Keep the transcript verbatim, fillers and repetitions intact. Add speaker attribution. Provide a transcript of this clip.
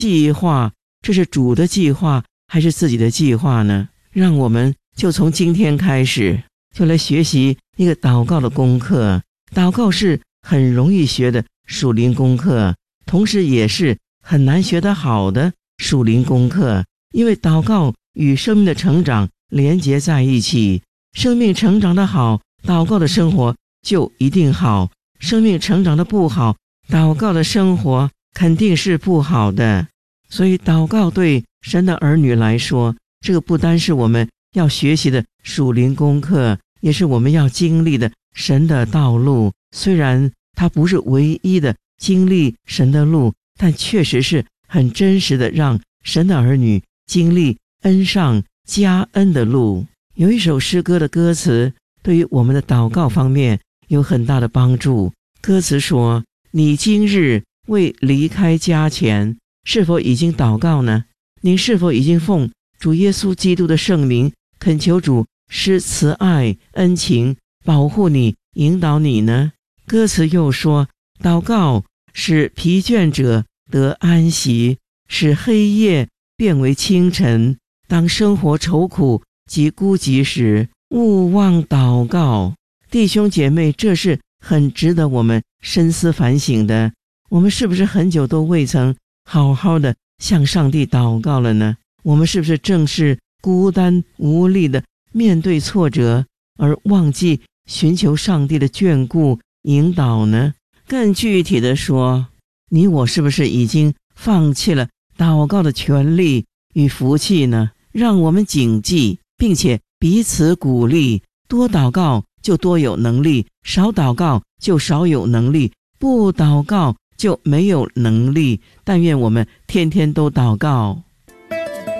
Speaker 1: 计划，这是主的计划还是自己的计划呢？让我们就从今天开始，就来学习一个祷告的功课。祷告是很容易学的属灵功课，同时也是很难学得好的属灵功课，因为祷告与生命的成长连结在一起。生命成长的好，祷告的生活就一定好；生命成长的不好，祷告的生活肯定是不好的。所以祷告对神的儿女来说，这个不单是我们要学习的属灵功课，也是我们要经历的神的道路。虽然它不是唯一的经历神的路，但确实是很真实的让神的儿女经历恩上加恩的路。有一首诗歌的歌词对于我们的祷告方面有很大的帮助。歌词说，你今日未离开家前，是否已经祷告呢？您是否已经奉主耶稣基督的圣名，恳求主施慈爱恩情保护你引导你呢？歌词又说，祷告使疲倦者得安息，使黑夜变为清晨。当生活愁苦及孤寂时，勿忘祷告。弟兄姐妹，这是很值得我们深思反省的。我们是不是很久都未曾好好的向上帝祷告了呢？我们是不是正是孤单无力的面对挫折，而忘记寻求上帝的眷顾引导呢？更具体的说，你我是不是已经放弃了祷告的权利与福气呢？让我们谨记，并且彼此鼓励，多祷告就多有能力，少祷告就少有能力，不祷告就没有能力。但愿我们天天都祷告。